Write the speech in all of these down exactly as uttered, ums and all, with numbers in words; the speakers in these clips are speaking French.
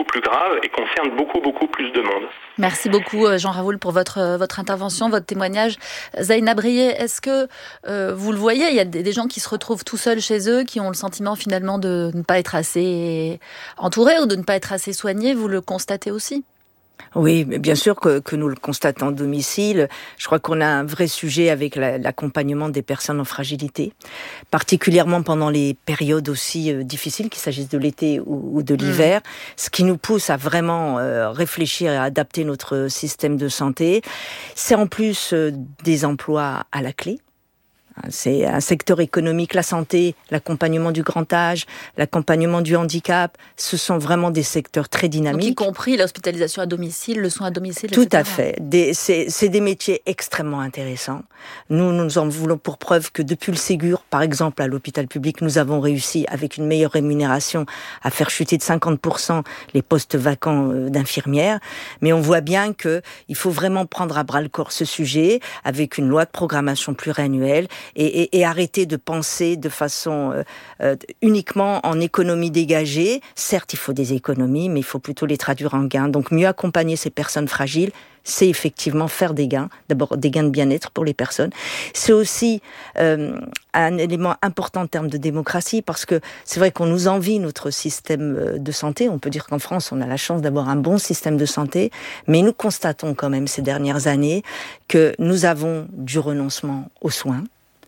plus grave et concerne beaucoup, beaucoup plus de monde. Merci beaucoup Jean Raoul pour votre, votre intervention, votre témoignage. Zaïna Brié, est-ce que euh, vous le voyez, il y a des, des gens qui se retrouvent tout seuls chez eux, qui ont le sentiment finalement de ne pas être assez entourés ou de ne pas être assez soignés, vous le constatez aussi ? Oui, mais bien sûr que, que nous le constatons en domicile. Je crois qu'on a un vrai sujet avec la, l'accompagnement des personnes en fragilité, particulièrement pendant les périodes aussi euh, difficiles, qu'il s'agisse de l'été ou, ou de l'hiver, mmh. ce qui nous pousse à vraiment euh, réfléchir et à adapter notre système de santé. C'est en plus euh, des emplois à la clé. C'est un secteur économique, la santé, l'accompagnement du grand âge, l'accompagnement du handicap. Ce sont vraiment des secteurs très dynamiques. Donc, y compris l'hospitalisation à domicile, le soin à domicile, Tout et cetera. à fait. Des, c'est, c'est des métiers extrêmement intéressants. Nous, nous en voulons pour preuve que depuis le Ségur, par exemple, à l'hôpital public, nous avons réussi, avec une meilleure rémunération, à faire chuter de cinquante pour cent les postes vacants d'infirmières. Mais on voit bien que il faut vraiment prendre à bras le corps ce sujet, avec une loi de programmation pluriannuelle, Et, et, et arrêter de penser de façon euh, euh, uniquement en économie dégagée. Certes, il faut des économies, mais il faut plutôt les traduire en gains. Donc, mieux accompagner ces personnes fragiles, c'est effectivement faire des gains. D'abord, des gains de bien-être pour les personnes. C'est aussi euh, un élément important en termes de démocratie, parce que c'est vrai qu'on nous envie notre système de santé. On peut dire qu'en France, on a la chance d'avoir un bon système de santé, mais nous constatons quand même ces dernières années que nous avons du renoncement aux soins,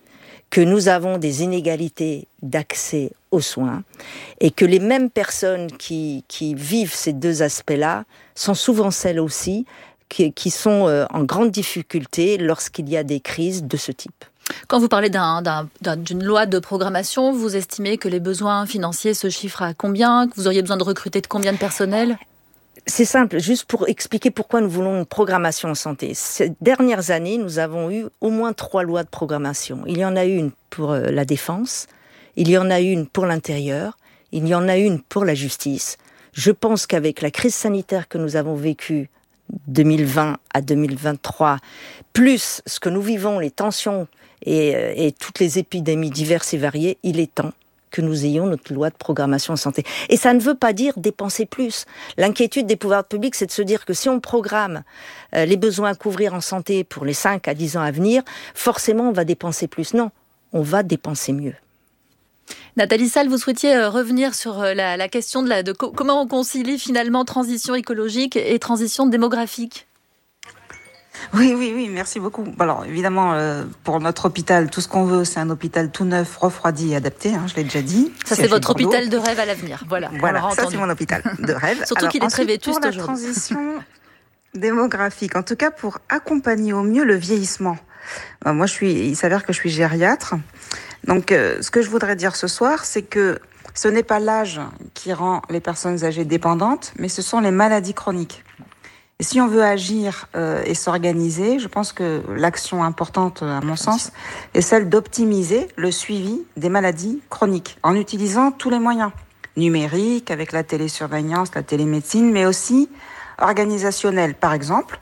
que nous avons des inégalités d'accès aux soins et que les mêmes personnes qui, qui vivent ces deux aspects-là sont souvent celles aussi qui, qui sont en grande difficulté lorsqu'il y a des crises de ce type. Quand vous parlez d'un, d'un, d'un, d'une loi de programmation, vous estimez que les besoins financiers se chiffrent à combien ? Que vous auriez besoin de recruter de combien de personnel ? C'est simple, juste pour expliquer pourquoi nous voulons une programmation en santé. Ces dernières années, nous avons eu au moins trois lois de programmation. Il y en a eu une pour la défense, il y en a une pour l'intérieur, il y en a une pour la justice. Je pense qu'avec la crise sanitaire que nous avons vécue deux mille vingt à deux mille vingt-trois, plus ce que nous vivons, les tensions et, et toutes les épidémies diverses et variées, il est temps que nous ayons notre loi de programmation en santé. Et ça ne veut pas dire dépenser plus. L'inquiétude des pouvoirs publics, c'est de se dire que si on programme euh, les besoins à couvrir en santé pour les cinq à dix ans à venir, forcément on va dépenser plus. Non, on va dépenser mieux. Nathalie Salle, vous souhaitiez revenir sur la, la question de, la, de co- comment on concilie finalement transition écologique et transition démographique ? Oui, oui, oui, merci beaucoup. Alors, évidemment, euh, pour notre hôpital, tout ce qu'on veut, c'est un hôpital tout neuf, refroidi et adapté, hein, je l'ai déjà dit. Ça, c'est, c'est votre hôpital de rêve à l'avenir. Voilà, voilà, ça, entendu. C'est mon hôpital de rêve. Surtout Alors, qu'il est ensuite, très vétuste pour la aujourd'hui. Transition démographique, en tout cas pour accompagner au mieux le vieillissement. Euh, moi, je suis, il s'avère que je suis gériatre. Donc, euh, ce que je voudrais dire ce soir, c'est que ce n'est pas l'âge qui rend les personnes âgées dépendantes, mais ce sont les maladies chroniques. Et si on veut agir euh, et s'organiser, je pense que l'action importante, à mon sens, est celle d'optimiser le suivi des maladies chroniques en utilisant tous les moyens numériques, avec la télésurveillance, la télémédecine, mais aussi organisationnels. Par exemple,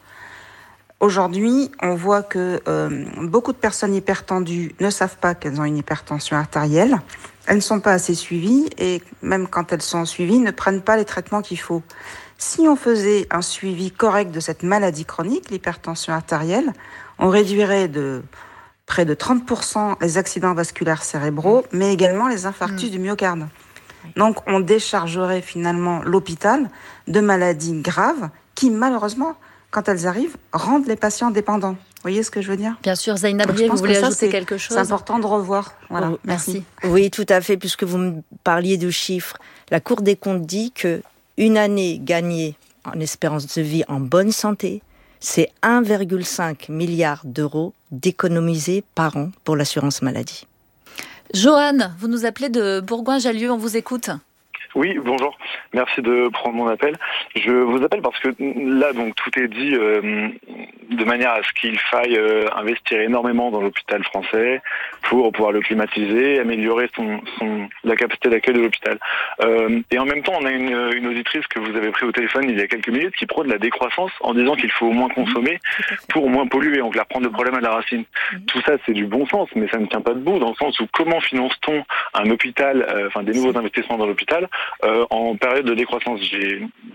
aujourd'hui, on voit que euh, beaucoup de personnes hypertendues ne savent pas qu'elles ont une hypertension artérielle. Elles ne sont pas assez suivies et même quand elles sont suivies, ne prennent pas les traitements qu'il faut. Si on faisait un suivi correct de cette maladie chronique, l'hypertension artérielle, on réduirait de près de trente pour cent les accidents vasculaires cérébraux, mais également les infarctus mmh. du myocarde. Donc on déchargerait finalement l'hôpital de maladies graves qui, malheureusement, quand elles arrivent, rendent les patients dépendants. Vous voyez ce que je veux dire ? Bien sûr, Zaïna Brié, vous voulez ça, ajouter c'est, quelque chose ? C'est important de revoir. Voilà, oh, merci. Oui, tout à fait, puisque vous me parliez de chiffres. La Cour des comptes dit que une année gagnée en espérance de vie en bonne santé, c'est un virgule cinq milliard d'euros d'économisés par an pour l'assurance maladie. Johan, vous nous appelez de Bourgoin-Jallieu, on vous écoute. Oui, bonjour. Merci de prendre mon appel. Je vous appelle parce que là, donc, tout est dit euh, de manière à ce qu'il faille euh, investir énormément dans l'hôpital français pour pouvoir le climatiser, améliorer son, son la capacité d'accueil de l'hôpital. Euh, et en même temps, on a une, une auditrice que vous avez pris au téléphone il y a quelques minutes qui prône la décroissance en disant qu'il faut moins consommer pour moins polluer, donc la reprendre le problème à la racine. Tout ça, c'est du bon sens, mais ça ne tient pas debout dans le sens où comment finance-t-on un hôpital, euh, enfin des nouveaux investissements dans l'hôpital Euh, en période de décroissance? J'ai